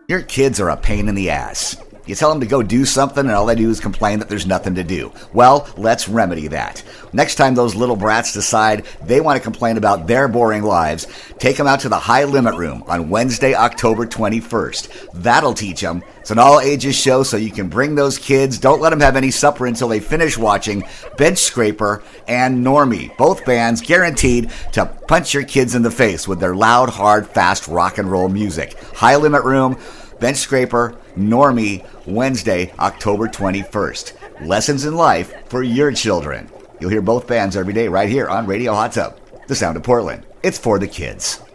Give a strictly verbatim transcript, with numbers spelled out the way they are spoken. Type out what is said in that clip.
Your kids are a pain in the ass. You tell them to go do something and all they do is complain that there's nothing to do. Well, let's remedy that. Next time those little brats decide they want to complain about their boring lives, take them out to the High Limit Room on Wednesday, October twenty-first. That'll teach them. It's an all-ages show, so you can bring those kids. Don't let them have any supper until they finish watching Bench Scraper and Normie. Both bands guaranteed to punch your kids in the face with their loud, hard, fast rock and roll music. High Limit Room, Bench Scraper, Normie, Wednesday, October twenty-first. Lessons in life for your children. You'll hear both bands every day right here on Radio Hot Tub, the sound of Portland. It's for the kids.